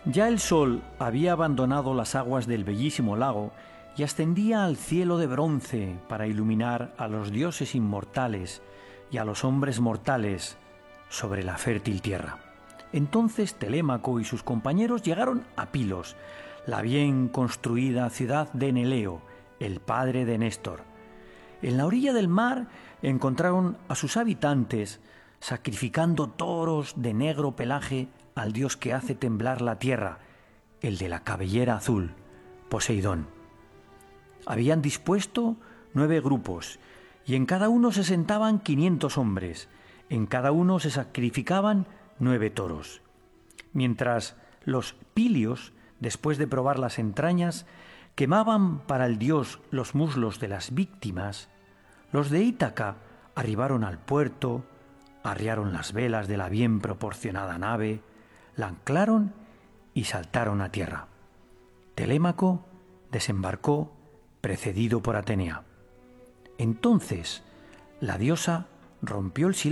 Ya el sol había abandonado las aguas del bellísimo lago y ascendía al cielo de bronce para iluminar a los dioses inmortales y a los hombres mortales sobre la fértil tierra. Entonces Telémaco y sus compañeros llegaron a Pilos, la bien construida ciudad de Neleo, el padre de Néstor. En la orilla del mar encontraron a sus habitantes sacrificando toros de negro pelaje al dios que hace temblar la tierra, el de la cabellera azul, Poseidón. Habían dispuesto 9 grupos, y en cada uno se sentaban 500 hombres. En cada uno se sacrificaban 9 toros. Mientras los pilios, después de probar las entrañas, quemaban para el dios los muslos de las víctimas, los de Ítaca arribaron al puerto, arriaron las velas de la bien proporcionada nave, la anclaron y saltaron a tierra. Telémaco desembarcó precedido por Atenea. Entonces la diosa rompió el silencio